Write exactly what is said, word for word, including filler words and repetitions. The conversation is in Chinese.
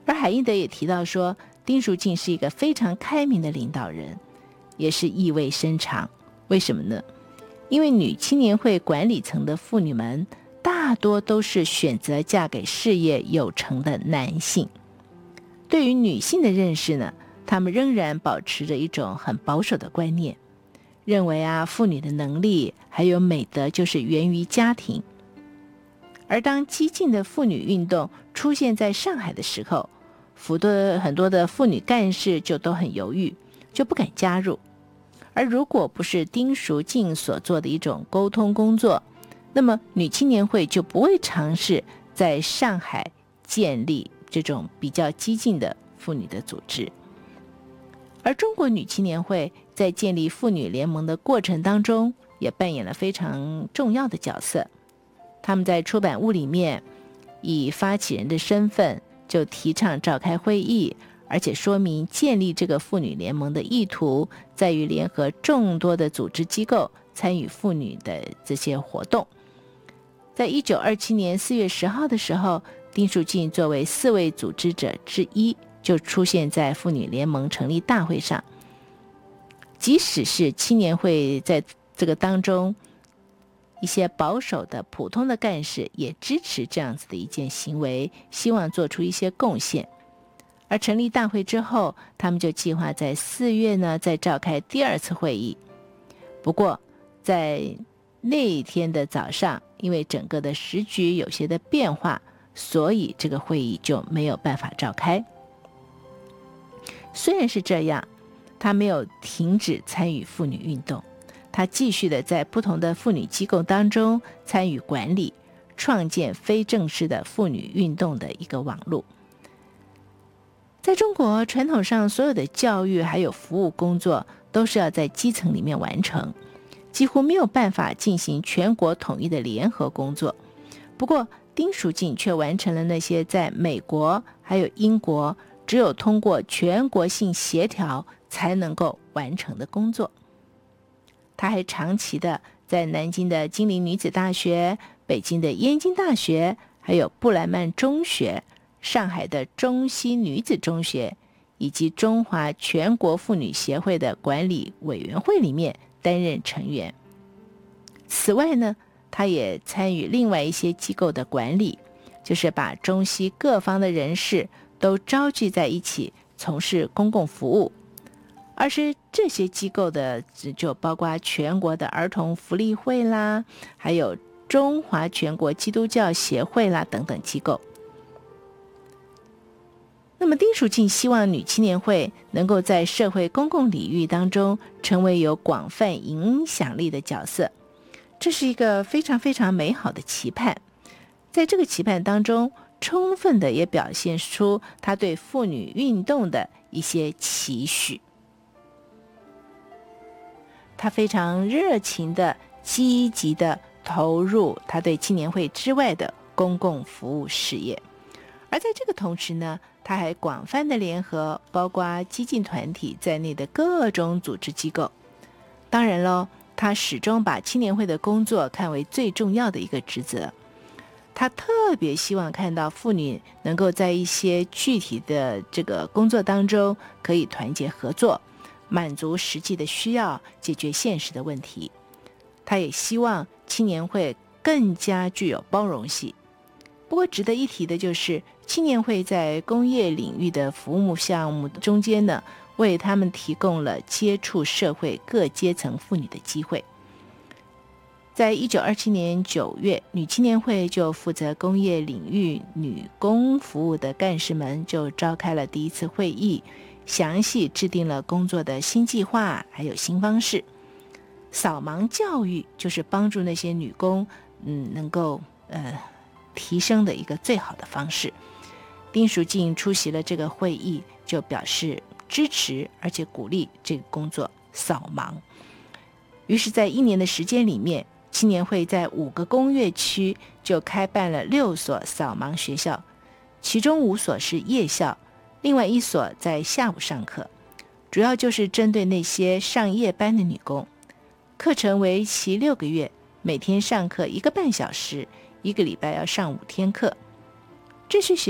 而海因德也提到说，丁淑静是一个非常开明的领导人，也是意味深长。为什么呢？因为女青年会管理层的妇女们大多都是选择嫁给事业有成的男性，对于女性的认识呢，他们仍然保持着一种很保守的观念，认为啊，妇女的能力还有美德就是源于家庭。而当激进的妇女运动出现在上海的时候，很多很多的妇女干事就都很犹豫，就不敢加入。而如果不是丁淑静所做的一种沟通工作，那么女青年会就不会尝试在上海建立这种比较激进的妇女的组织。而中国女青年会在建立妇女联盟的过程当中，也扮演了非常重要的角色。他们在出版物里面以发起人的身份就提倡召开会议，而且说明建立这个妇女联盟的意图在于联合众多的组织机构参与妇女的这些活动。在一九二七年四月十号的时候，丁淑静作为四位组织者之一就出现在妇女联盟成立大会上。即使是青年会在这个当中一些保守的普通的干事也支持这样子的一件行为，希望做出一些贡献。而成立大会之后，他们就计划在四月呢再召开第二次会议。不过在那一天的早上，因为整个的时局有些的变化，所以这个会议就没有办法召开。虽然是这样，他没有停止参与妇女运动，他继续的在不同的妇女机构当中参与管理，创建非正式的妇女运动的一个网络。在中国传统上，所有的教育还有服务工作都是要在基层里面完成，几乎没有办法进行全国统一的联合工作。不过丁淑静却完成了那些在美国还有英国只有通过全国性协调才能够完成的工作。他还长期的在南京的金陵女子大学、北京的燕京大学，还有布莱曼中学、上海的中西女子中学以及中华全国妇女协会的管理委员会里面担任成员。此外呢，他也参与另外一些机构的管理，就是把中西各方的人士都召集在一起从事公共服务。而是这些机构的就包括全国的儿童福利会啦，还有中华全国基督教协会啦等等机构。那么丁淑静希望女青年会能够在社会公共领域当中成为有广泛影响力的角色，这是一个非常非常美好的期盼。在这个期盼当中，充分的也表现出他对妇女运动的一些期许。他非常热情的、积极的投入他对青年会之外的公共服务事业。而在这个同时呢，他还广泛的联合包括激进团体在内的各种组织机构。当然咯，他始终把青年会的工作看为最重要的一个职责。他特别希望看到妇女能够在一些具体的这个工作当中可以团结合作，满足实际的需要，解决现实的问题。他也希望青年会更加具有包容性。不过值得一提的就是，青年会在工业领域的服务项目中间呢，为他们提供了接触社会各阶层妇女的机会。在一九二七年九月，女青年会就负责工业领域女工服务的干事们就召开了第一次会议，详细制定了工作的新计划还有新方式。扫盲教育就是帮助那些女工嗯能够呃提升的一个最好的方式。丁淑静出席了这个会议，就表示支持而且鼓励这个工作扫盲。于是在一年的时间里面，青年会在五个工业区就开办了六所扫盲学校，其中五所是夜校，另外一所在下午上课，主要就是针对那些上夜班的女工。课程为期六个月，每天上课一个半小时，一个礼拜要上五天课。这是学